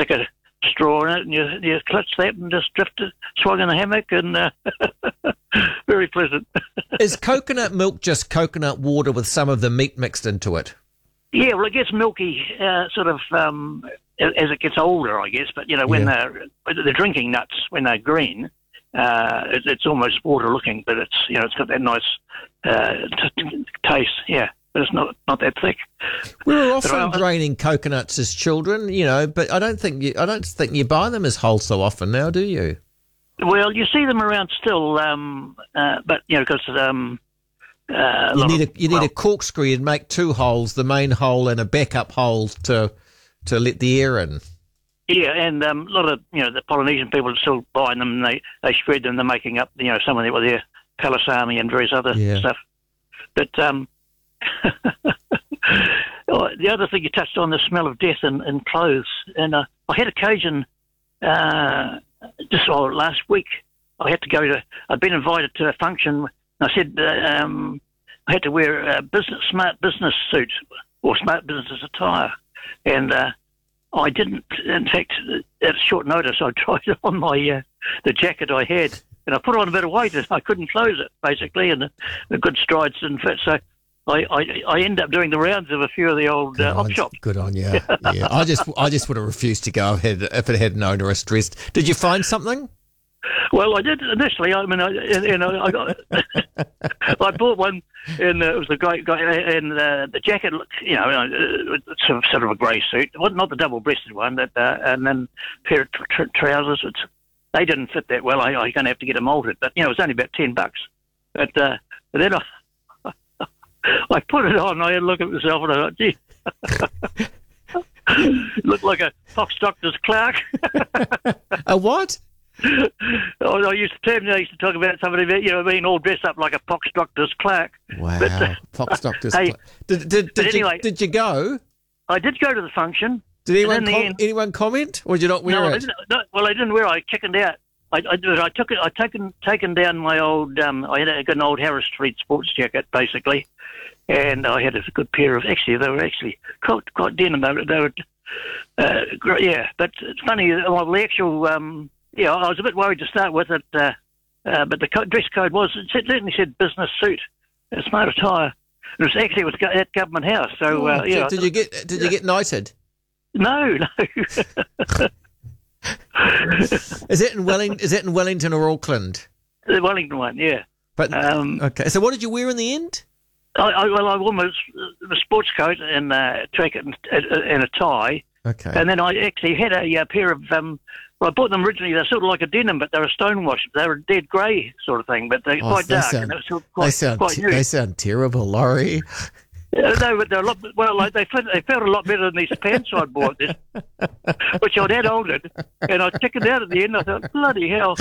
stick a straw in it, and you clutch that and just drift it, swung in the hammock, and very pleasant. Is coconut milk just coconut water with some of the meat mixed into it? Yeah, well, it gets milky sort of as it gets older, I guess. But, when they're drinking nuts, when they're green, it's almost water-looking, but it's got that nice taste, yeah. But it's not that thick. We were often draining coconuts as children, but I don't think you buy them as whole so often now, do you? Well, you see them around still, but because you need a corkscrew. You'd make two holes, the main hole and a backup hole to let the air in. Yeah, and a lot of the Polynesian people are still buying them. And they shred them. They're making up some of it with their palasami and various other stuff. But the other thing you touched on, the smell of death in clothes, and I had occasion just last week. I had to go to. I'd been invited to a function. I said I had to wear a smart business suit or smart business attire, and I didn't. In fact, at short notice, I tried on my the jacket I had, and I put on a bit of weight, and I couldn't close it basically, and the good strides didn't fit. So I ended up doing the rounds of a few of the old op shops. Good on you. Yeah, I just would have refused to go if it had an onerous dress. Did you find something? Well, I did initially. I mean, I got. I bought one, and it was a great guy, and the jacket looked, sort of a grey suit. Well, not the double-breasted one, and then a pair of trousers. They didn't fit that well. I'm going to have to get them altered, but it was only about $10. But then I put it on. I had a look at myself, and I thought, gee. Looked like a Fox Doctor's clerk. A what? I used to talk about somebody, being all dressed up like a Fox Doctor's clerk. Wow, but, Fox Doctor's clerk. Did you go? I did go to the function. Did anyone comment, or did you not wear it? I didn't wear it. I chickened out. I took it. Taken down my old. I had an old Harris Street sports jacket, basically, and I had a good pair of. Actually, they were actually quite denim. They were, yeah. But it's funny. The actual. I was a bit worried to start with it, but the dress code it certainly said business suit, a smart attire. It was actually at Government House. So did you get knighted? No. Is it in Wellington or Auckland? The Wellington one, yeah. But okay. So what did you wear in the end? I wore my sports coat and track and a tie. Okay. And then I actually had a pair of. I bought them originally. They're sort of like a denim, but they were stonewash. They were a dead grey sort of thing, but they're quite dark. They sound terrible, Laurie. No, but they're a lot. Well, they felt a lot better than these pants I'd bought, which I'd had altered, and I chickened out at the end. I thought, bloody hell.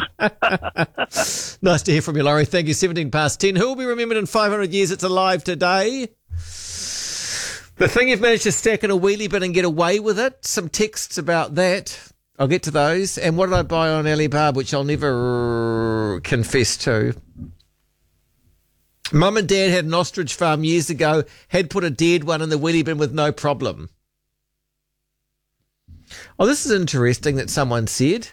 Nice to hear from you, Laurie. Thank you. 10:17. Who will be remembered in 500 years? It's alive today. The thing you've managed to stack in a wheelie bin and get away with it. Some texts about that. I'll get to those. And what did I buy on Alibaba, which I'll never confess to? Mum and Dad had an ostrich farm years ago, had put a dead one in the wheelie bin with no problem. Oh, this is interesting that someone said.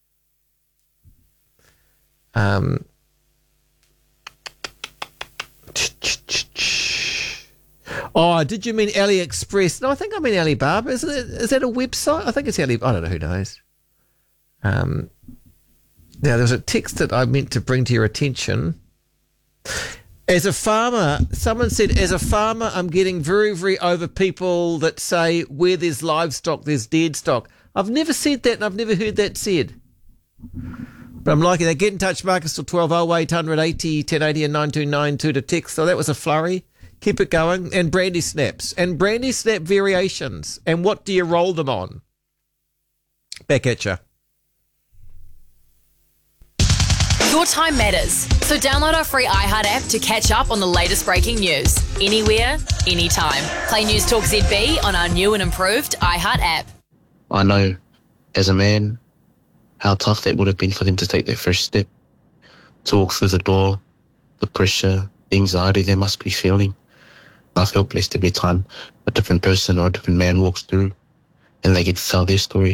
Oh, did you mean AliExpress? No, I think I mean Alibaba. Isn't it? Is that a website? I think it's Alibaba. I don't know. Who knows? Now, there was a text that I meant to bring to your attention. As a farmer, someone said, as a farmer, I'm getting very, very over people that say where there's livestock, there's dead stock. I've never said that, and I've never heard that said. But I'm liking that. Get in touch, Marcus, till 12 0800 80 1080 and 9292 to text. So that was a flurry. Keep it going. And brandy snaps. And brandy snap variations. And what do you roll them on? Back at you. Your time matters. So download our free iHeart app to catch up on the latest breaking news. Anywhere, anytime. Play News Talk ZB on our new and improved iHeart app. I know, as a man, how tough that would have been for them to take that first step. To walk through the door, the pressure, the anxiety they must be feeling. I feel blessed every time a different person or a different man walks through and they get to tell their story.